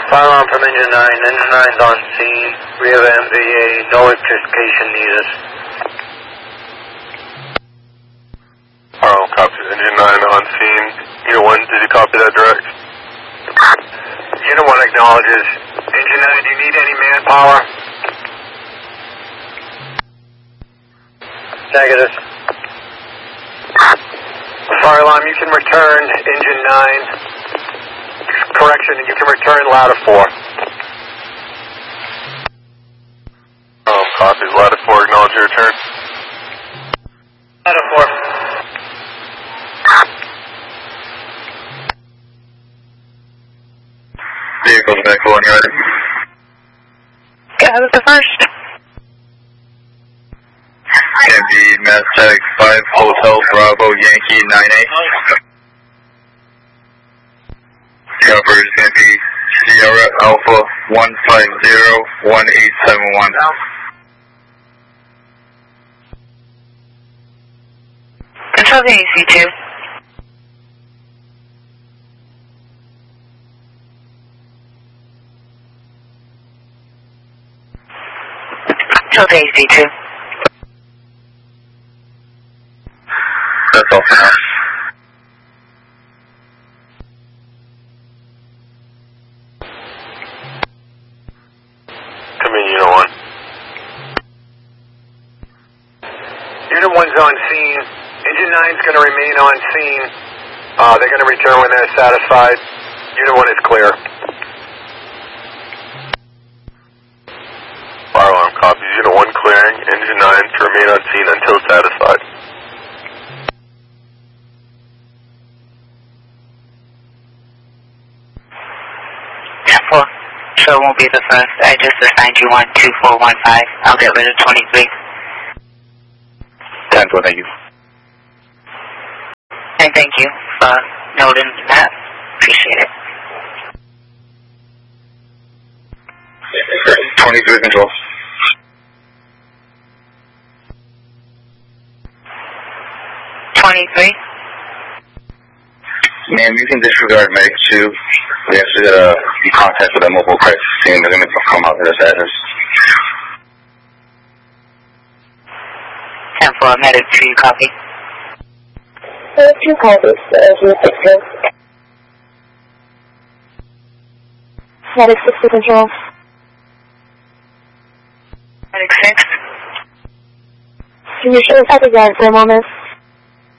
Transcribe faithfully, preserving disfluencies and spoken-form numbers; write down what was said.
Fire alarm from engine nine. Engine nine's on scene. We have M V A. No extrication needed. Fire alarm copies. Engine nine on scene. Unit one, did you copy that direct? Unit one acknowledges. Engine nine, do you need any manpower? Negative. Fire alarm, you can return engine nine. Correction, you can return ladder four. Um, copies. Ladder four, acknowledge your return. Ladder four. Vehicles back when you're ready. Yeah, that was the first. Can be Mass Tag five Hotel Bravo Yankee nine eight. Cover is going to be Sierra Alpha one five zero one eight seven one. Control the A C two. Control the A C two. That's all for now. Come in, Unit one. Unit one's on scene. Engine nine's going to remain on scene. Uh, they're going to return when they're satisfied. Unit one is clear. Fire alarm copies. Unit one clearing. Engine nine to remain on scene until satisfied. Temple, so it won't be the first. I just assigned you one two four one five. I'll get rid of twenty-three. Temple, thank you. And thank you for noting that. Appreciate it. twenty-three control. twenty-three. Ma'am, you can disregard Medic two. We actually got to be contact with a mobile crisis team. They're going to come out to this address. ten four, Medic two, copy. Medic two copies, uh, Unit six two. Medic six to control. Medic six. Can you show us up again for a moment?